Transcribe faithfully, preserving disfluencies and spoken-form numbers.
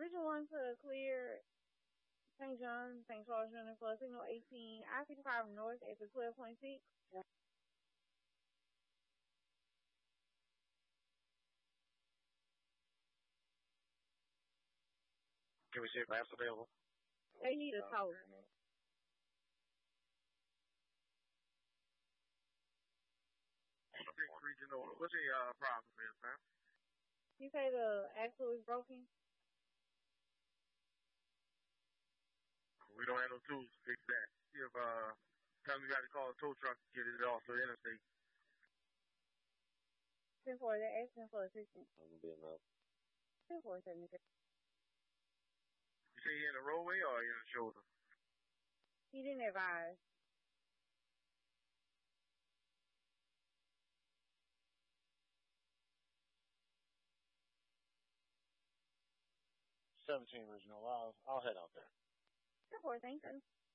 Region one to clear Saint John, Saint Charles Junior for signal eighteen, I fifty-five north, exit twelve point six. Can we see if that's available? They need a tow. six Regional, what's the uh, problem is, man? You say the axle is broken? We don't have no tools to fix that. If, uh, time we got to call a tow truck to get it off the interstate. ten four, they're asking for assistance. I'm going to be enough. ten four seventy-six. You say he in the roadway or in the shoulder? He didn't advise. seventeen Regional, I'll, I'll head out there. ten four, thank you.